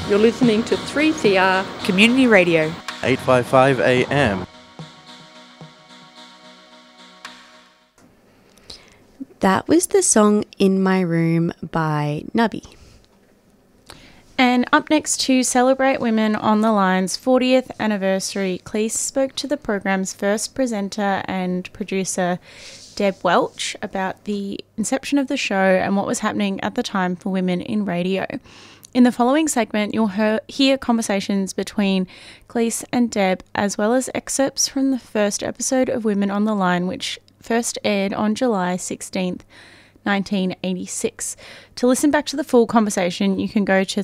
You're listening to 3CR Community Radio, 855 AM. That was the song In My Room by Nubby. And up next to celebrate Women on the Line's 40th anniversary, Cleese spoke to the program's first presenter and producer, Deb Welch, about the inception of the show and what was happening at the time for women in radio. In the following segment, you'll hear conversations between Cleese and Deb, as well as excerpts from the first episode of Women on the Line, which first aired on July 16th, 1986. To listen back to the full conversation, you can go to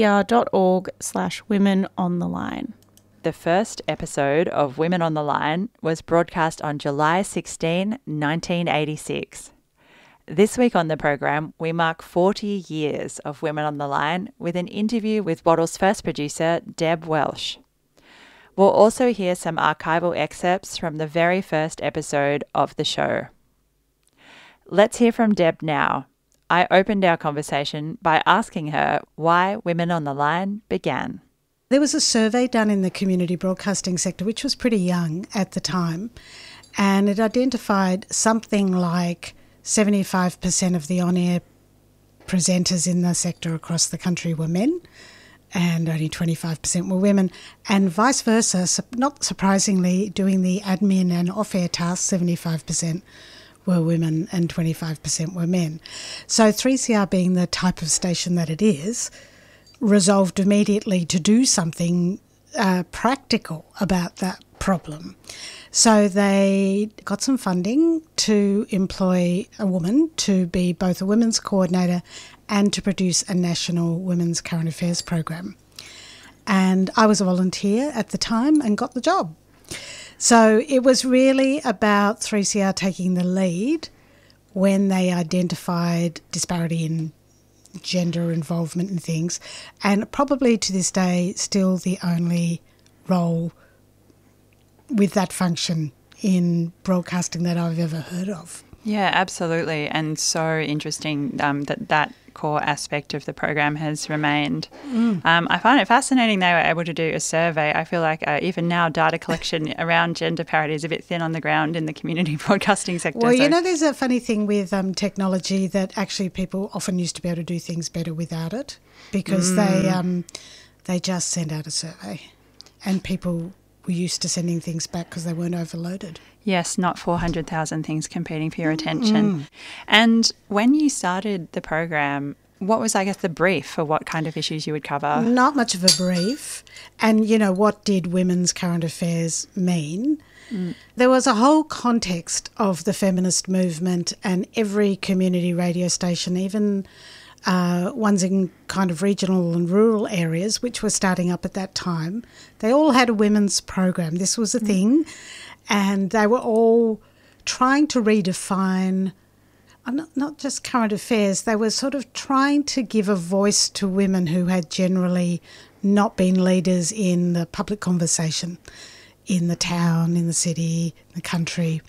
3cr.org/womenontheline. The first episode of Women on the Line was broadcast on July 16, 1986. This week on the program, we mark 40 years of Women on the Line with an interview with Wattle's first producer, Deb Welch. We'll also hear some archival excerpts from the very first episode of the show. Let's hear from Deb now. I opened our conversation by asking her why Women on the Line began. There was a survey done in the community broadcasting sector, which was pretty young at the time, and it identified something like 75% of the on-air presenters in the sector across the country were men, and only 25% were women, and vice versa. Not surprisingly, doing the admin and off-air tasks, 75% were women and 25% were men. So 3CR, being the type of station that it is, resolved immediately to do something practical about that problem. So they got some funding to employ a woman to be both a women's coordinator and to produce a national women's current affairs program. And I was a volunteer at the time and got the job. So it was really about 3CR taking the lead when they identified disparity in gender involvement in things, and probably to this day still the only role with that function in broadcasting that I've ever heard of. Yeah, absolutely. And so interesting that core aspect of the program has remained. I find it fascinating they were able to do a survey. I feel like even now data collection around gender parity is a bit thin on the ground in the community broadcasting sector. Well, you know, there's a funny thing with technology that actually people often used to be able to do things better without it, because they just send out a survey and people were used to sending things back because they weren't overloaded. Yes, not 400,000 things competing for your attention. And when you started the program, what was, I guess, the brief for what kind of issues you would cover? Not much of a brief. And, you know, what did women's current affairs mean? There was a whole context of the feminist movement, and every community radio station, even ones in kind of regional and rural areas, which were starting up at that time, they all had a women's program. This was a thing. And they were all trying to redefine, not just current affairs, they were sort of trying to give a voice to women who had generally not been leaders in the public conversation, in the town, in the city, the country.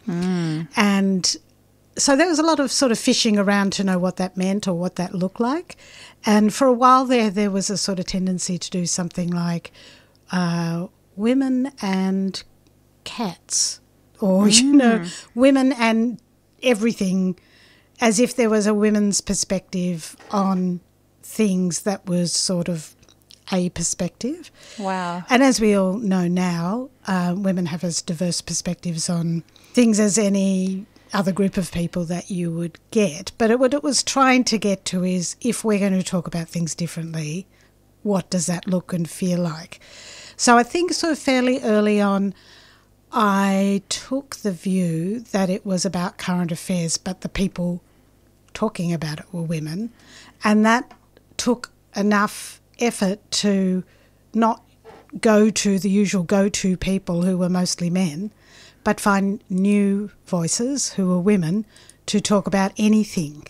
And so there was a lot of sort of fishing around to know what that meant or what that looked like. And for a while there was a sort of tendency to do something like women and cats, or, you know, women and everything, as if there was a women's perspective on things that was sort of a perspective. Wow. And as we all know now, women have as diverse perspectives on things as any other group of people that you would get. But what it was trying to get to is, if we're going to talk about things differently, what does that look and feel like? So I think sort of fairly early on, I took the view that it was about current affairs, but the people talking about it were women, and that took enough effort to not go to the usual go-to people who were mostly men, but find new voices who were women to talk about anything.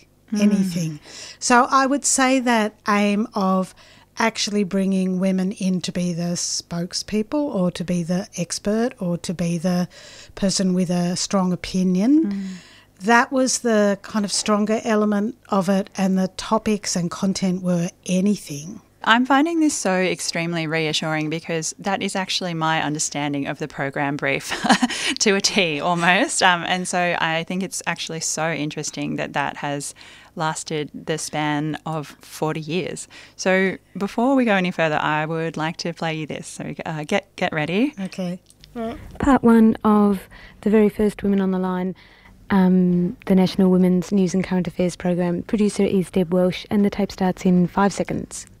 So I would say that aim of actually bringing women in to be the spokespeople or to be the expert or to be the person with a strong opinion, that was the kind of stronger element of it, and the topics and content were anything I'm finding this so extremely reassuring because that is actually my understanding of the program brief to a T almost. And so I think it's actually so interesting that has lasted the span of 40 years. So before we go any further, I would like to play you this. So get ready. Okay. Part one of the very first Women on the Line, the National Women's News and Current Affairs program. Producer is Deb Welsh, and the tape starts in 5 seconds.